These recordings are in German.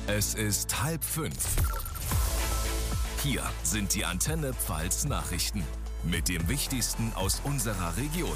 Es ist 4:30. Hier sind die Antenne Pfalz Nachrichten mit dem Wichtigsten aus unserer Region.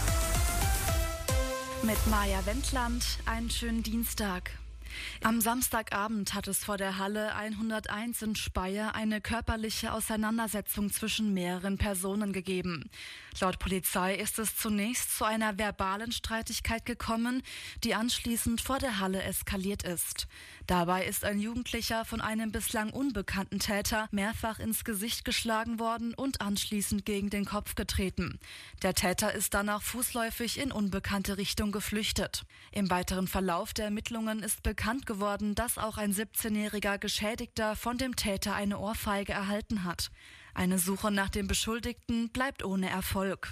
Mit Maja Wendland, einen schönen Dienstag. Am Samstagabend hat es vor der Halle 101 in Speyer eine körperliche Auseinandersetzung zwischen mehreren Personen gegeben. Laut Polizei ist es zunächst zu einer verbalen Streitigkeit gekommen, die anschließend vor der Halle eskaliert ist. Dabei ist ein Jugendlicher von einem bislang unbekannten Täter mehrfach ins Gesicht geschlagen worden und anschließend gegen den Kopf getreten. Der Täter ist danach fußläufig in unbekannte Richtung geflüchtet. Im weiteren Verlauf der Ermittlungen ist bekannt geworden, dass auch ein 17-jähriger Geschädigter von dem Täter eine Ohrfeige erhalten hat. Eine Suche nach dem Beschuldigten bleibt ohne Erfolg.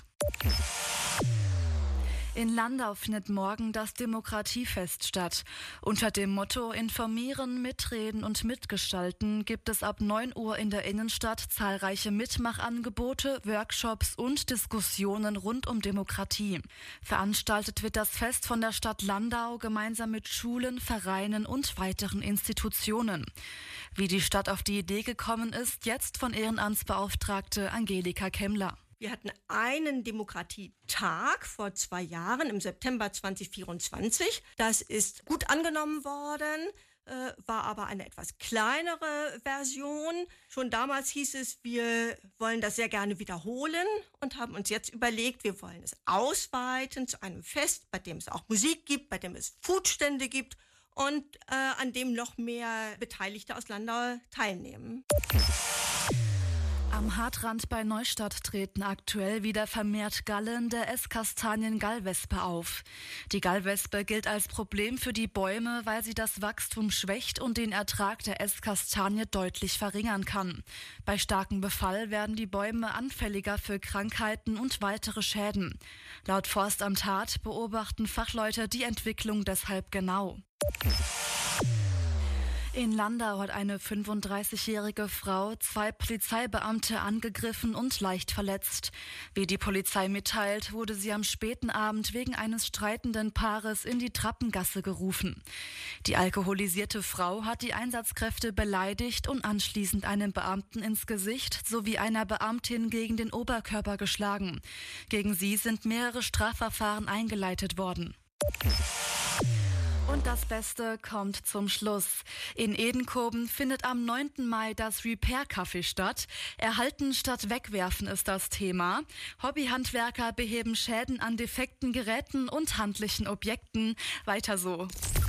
In Landau findet morgen das Demokratiefest statt. Unter dem Motto Informieren, Mitreden und Mitgestalten gibt es ab 9 Uhr in der Innenstadt zahlreiche Mitmachangebote, Workshops und Diskussionen rund um Demokratie. Veranstaltet wird das Fest von der Stadt Landau gemeinsam mit Schulen, Vereinen und weiteren Institutionen. Wie die Stadt auf die Idee gekommen ist, jetzt von Ehrenamtsbeauftragte Angelika Kemmler. Wir hatten einen Demokratietag vor 2 Jahren im September 2024. Das ist gut angenommen worden, war aber eine etwas kleinere Version. Schon damals hieß es, wir wollen das sehr gerne wiederholen und haben uns jetzt überlegt, wir wollen es ausweiten zu einem Fest, bei dem es auch Musik gibt, bei dem es Foodstände gibt und an dem noch mehr Beteiligte aus Landau teilnehmen. Am Hartrand bei Neustadt treten aktuell wieder vermehrt Gallen der Esskastanien-Gallwespe auf. Die Gallwespe gilt als Problem für die Bäume, weil sie das Wachstum schwächt und den Ertrag der Esskastanie deutlich verringern kann. Bei starkem Befall werden die Bäume anfälliger für Krankheiten und weitere Schäden. Laut Forstamt Hart beobachten Fachleute die Entwicklung deshalb genau. In Landau hat eine 35-jährige Frau 2 Polizeibeamte angegriffen und leicht verletzt. Wie die Polizei mitteilt, wurde sie am späten Abend wegen eines streitenden Paares in die Trappengasse gerufen. Die alkoholisierte Frau hat die Einsatzkräfte beleidigt und anschließend einem Beamten ins Gesicht sowie einer Beamtin gegen den Oberkörper geschlagen. Gegen sie sind mehrere Strafverfahren eingeleitet worden. Und das Beste kommt zum Schluss. In Edenkoben findet am 9. Mai das Repair-Café statt. Erhalten statt wegwerfen ist das Thema. Hobbyhandwerker beheben Schäden an defekten Geräten und handlichen Objekten. Weiter so.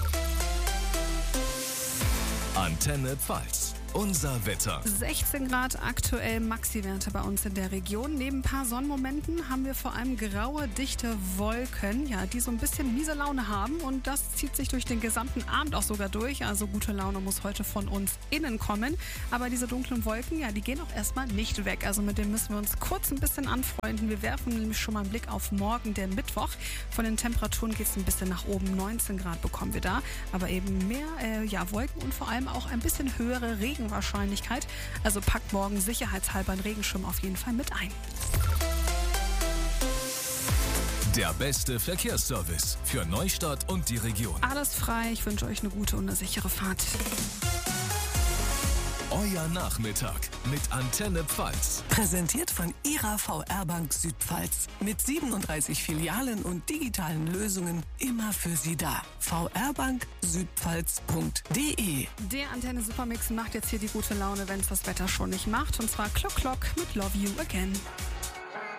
Antenne Pfalz. Unser Wetter. 16 Grad aktuell Maxi-Werte bei uns in der Region. Neben ein paar Sonnenmomenten haben wir vor allem graue, dichte Wolken, die so ein bisschen miese Laune haben. Und das zieht sich durch den gesamten Abend auch sogar durch. Also gute Laune muss heute von uns innen kommen. Aber diese dunklen Wolken, die gehen auch erstmal nicht weg. Also mit denen müssen wir uns kurz ein bisschen anfreunden. Wir werfen nämlich schon mal einen Blick auf morgen, den Mittwoch. Von den Temperaturen geht es ein bisschen nach oben. 19 Grad bekommen wir da. Aber eben mehr Wolken und vor allem auch ein bisschen höhere Regenwahrscheinlichkeit. Also packt morgen sicherheitshalber einen Regenschirm auf jeden Fall mit ein. Der beste Verkehrsservice für Neustadt und die Region. Alles frei. Ich wünsche euch eine gute und eine sichere Fahrt. Euer Nachmittag mit Antenne Pfalz. Präsentiert von Ihrer VR-Bank Südpfalz. Mit 37 Filialen und digitalen Lösungen immer für Sie da. vrbanksüdpfalz.de. Der Antenne Supermix macht jetzt hier die gute Laune, wenn es das Wetter schon nicht macht. Und zwar Klock Klock mit Love You Again.